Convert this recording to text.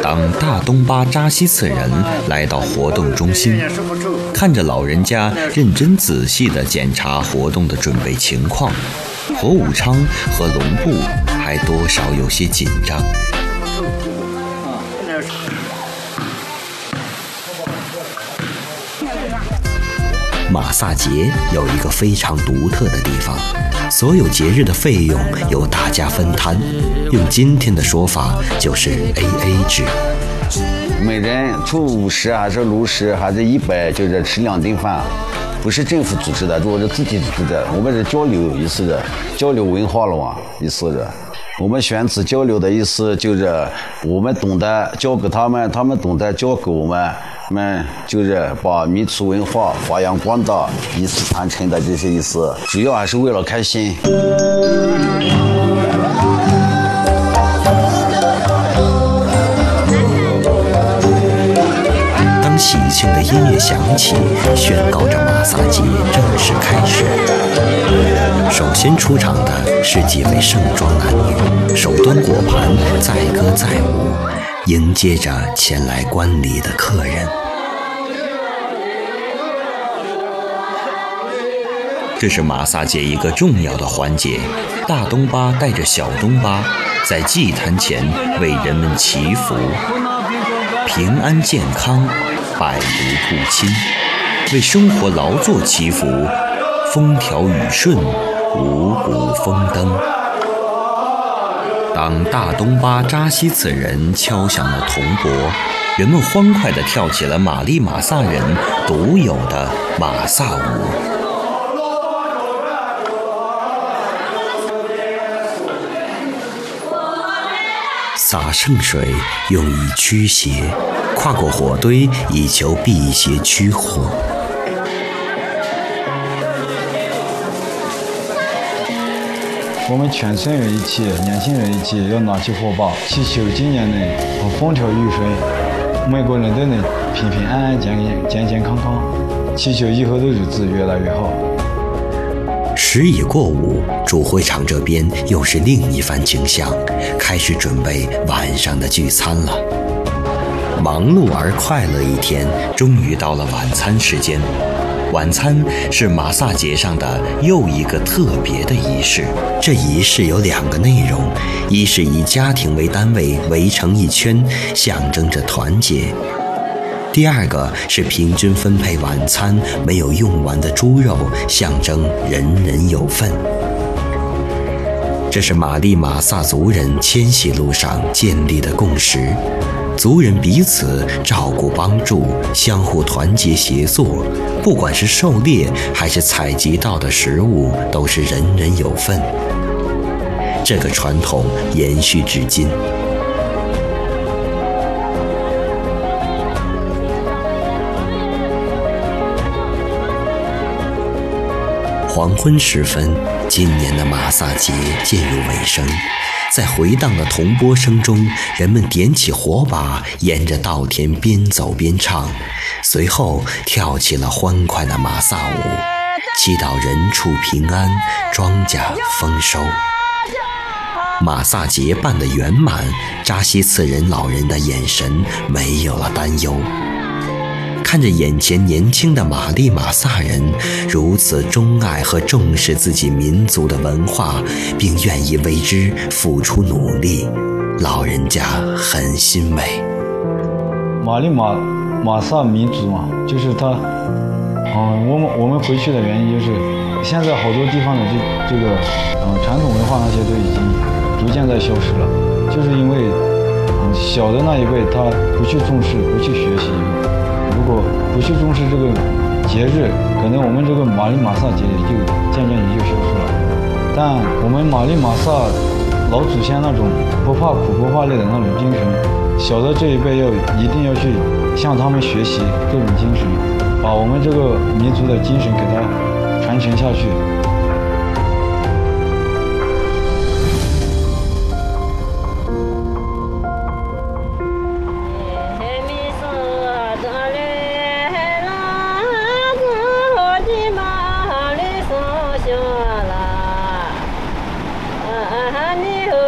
当大东巴扎西次人来到活动中心，看着老人家认真仔细地检查活动的准备情况，火武昌和龙部还多少有些紧张。马萨节有一个非常独特的地方，所有节日的费用由大家分摊，用今天的说法就是 AA 制。 每人出50还是60还是100，就是吃2顿饭，不是政府组织的，如果是自己组织的，我们是交流意思的，交流文化了嘛，意思是。我们选址交流的意思就是我们懂得教给他们，他们懂得教给我们。就是把民族文化发扬光大，以此传承的这些意思，主要还是为了开心。 当喜庆的音乐响起，宣告着马萨节正式开始。首先出场的是几位盛装男女，手端果盘，载歌载舞，迎接着前来观礼的客人。这是马萨节一个重要的环节，大东巴带着小东巴在祭坛前为人们祈福，平安健康，百毒不侵，为生活劳作祈福，风调雨顺，五谷丰登。当大东巴扎西次人敲响了铜钵，人们欢快地跳起了玛丽马萨人独有的马萨舞。洒圣水用以驱邪，跨过火堆以求辟邪驱祸。 我们全村人一起，年轻人一起，要拿起火把，祈求今年能风调雨顺，每个人都能平平安安、健健康康，祈求以后的日子越来越好。 时已过午，主会场这边又是另一番景象，开始准备晚上的聚餐了。忙碌而快乐一天，终于到了晚餐时间。晚餐是马萨节上的又一个特别的仪式。这仪式有2个内容，一是以家庭为单位围成一圈，象征着团结；第2个是平均分配晚餐没有用完的猪肉，象征人人有份。这是玛丽马萨族人迁徙路上建立的共识，族人彼此照顾帮助，相互团结协作，不管是狩猎还是采集到的食物，都是人人有份。这个传统延续至今。黄昏时分，今年的马萨节渐入尾声。在回荡的铜钵声中，人们点起火把，沿着稻田边走边唱，随后跳起了欢快的马萨舞，祈祷人畜平安，庄稼丰收。马萨节办得圆满，扎西次人老人的眼神没有了担忧。看着眼前年轻的玛丽马萨人如此钟爱和重视自己民族的文化，并愿意为之付出努力，老人家很欣慰。 玛丽马萨民族嘛，就是他，我们回去的原因就是现在好多地方的这个传统文化那些都已经逐渐在消失了，就是因为小的那一辈他不去重视，不去学习。如果不去重视这个节日，可能我们这个玛丽马萨节渐渐消失了。但我们玛丽马萨老祖先那种不怕苦不怕累的那种精神，小的这一辈一定要去向他们学习这种精神，把我们这个民族的精神给它传承下去。